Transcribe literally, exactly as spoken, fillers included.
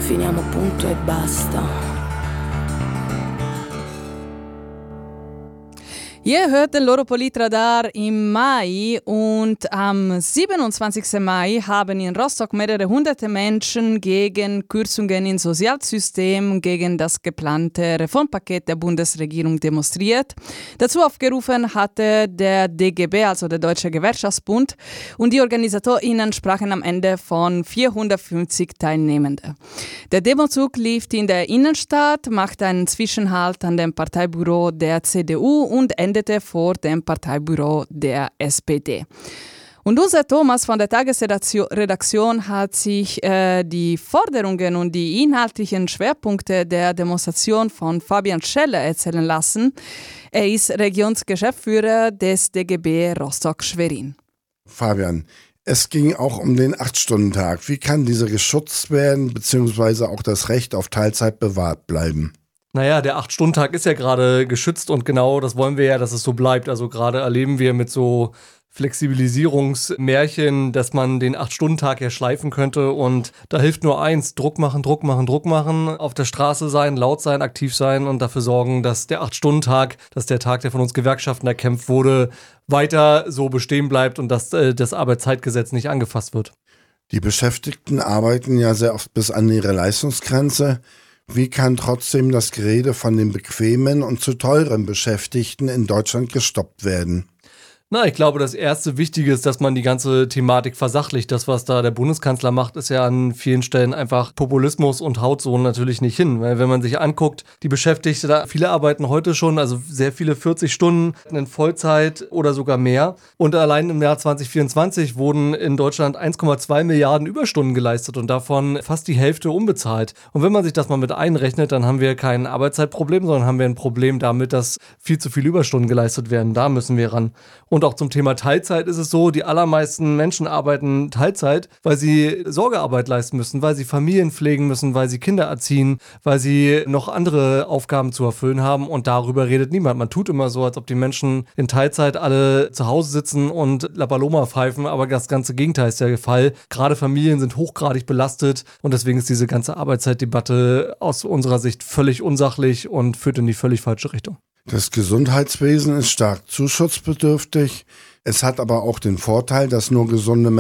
Finiamo punto e basta. Ihr hört den Loro Politradar im Mai und am siebenundzwanzigsten Mai haben in Rostock mehrere hunderte Menschen gegen Kürzungen im Sozialsystem, gegen das geplante Reformpaket der Bundesregierung demonstriert. Dazu aufgerufen hatte der D G B, also der Deutsche Gewerkschaftsbund, und die OrganisatorInnen sprachen am Ende von vierhundertfünfzig Teilnehmenden. Der Demozug lief in der Innenstadt, machte einen Zwischenhalt an dem Parteibüro der C D U und endete vor dem Parteibüro der S P D. Und unser Thomas von der Tagesredaktion hat sich äh, die Forderungen und die inhaltlichen Schwerpunkte der Demonstration von Fabian Scheller erzählen lassen. Er ist Regionsgeschäftsführer des D G B Rostock-Schwerin. Fabian, es ging auch um den acht-Stunden-Tag. Wie kann dieser geschützt werden, beziehungsweise auch das Recht auf Teilzeit bewahrt bleiben? Naja, der acht-Stunden-Tag ist ja gerade geschützt und genau das wollen wir ja, dass es so bleibt. Also gerade erleben wir mit so Flexibilisierungsmärchen, dass man den acht-Stunden-Tag ja schleifen könnte und da hilft nur eins, Druck machen, Druck machen, Druck machen, auf der Straße sein, laut sein, aktiv sein und dafür sorgen, dass der acht-Stunden-Tag, dass der Tag, der von uns Gewerkschaften erkämpft wurde, weiter so bestehen bleibt und dass äh, das Arbeitszeitgesetz nicht angefasst wird. Die Beschäftigten arbeiten ja sehr oft bis an ihre Leistungsgrenze. Wie kann trotzdem das Gerede von den bequemen und zu teuren Beschäftigten in Deutschland gestoppt werden? Na, ich glaube, das erste Wichtige ist, dass man die ganze Thematik versachlicht. Das, was da der Bundeskanzler macht, ist ja an vielen Stellen einfach Populismus und haut so natürlich nicht hin. Weil wenn man sich anguckt, die Beschäftigten, da, viele arbeiten heute schon, also sehr viele vierzig Stunden in Vollzeit oder sogar mehr. Und allein im Jahr zwanzig vierundzwanzig wurden in Deutschland eins Komma zwei Milliarden Überstunden geleistet und davon fast die Hälfte unbezahlt. Und wenn man sich das mal mit einrechnet, dann haben wir kein Arbeitszeitproblem, sondern haben wir ein Problem damit, dass viel zu viele Überstunden geleistet werden. Da müssen wir ran. Und auch zum Thema Teilzeit ist es so, die allermeisten Menschen arbeiten Teilzeit, weil sie Sorgearbeit leisten müssen, weil sie Familien pflegen müssen, weil sie Kinder erziehen, weil sie noch andere Aufgaben zu erfüllen haben und darüber redet niemand. Man tut immer so, als ob die Menschen in Teilzeit alle zu Hause sitzen und La Paloma pfeifen, aber das ganze Gegenteil ist der Fall. Gerade Familien sind hochgradig belastet und deswegen ist diese ganze Arbeitszeitdebatte aus unserer Sicht völlig unsachlich und führt in die völlig falsche Richtung. Das Gesundheitswesen ist stark zuschussbedürftig. Es hat aber auch den Vorteil, dass nur gesunde